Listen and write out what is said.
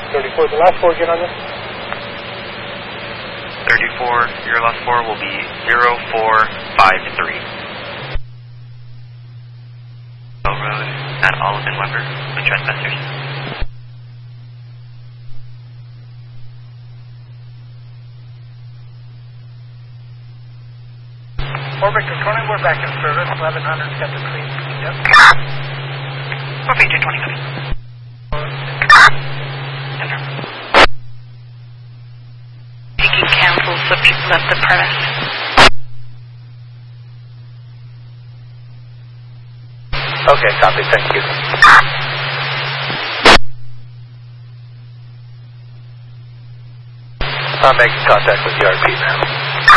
34, the last four again on this? 34, your last four will be 0453. Road at Olive and Weber with trespassers. Fort Victor 20, we're back in service. 1100's got the clean speed up. Fort Victor 20, copy. Taking cancel, subject left the premise. Okay, copy, thank you. I'm making contact with the RP now.